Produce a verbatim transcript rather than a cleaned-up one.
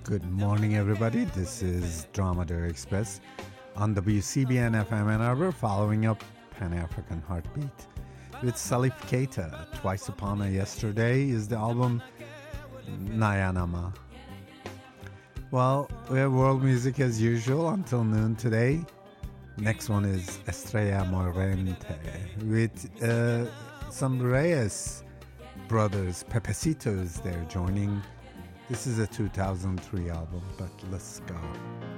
Good morning, everybody. This is Dromedary Express on W C B N F M Ann Arbor, following up Pan-African Heartbeat with Salif Keita. Twice Upon a Yesterday is the album Nayanama. Well, we have world music as usual until noon today. Next one is Estrella Morente with uh, some Reyes brothers, Pepecitos, they're joining. This is a two thousand three album, but let's go.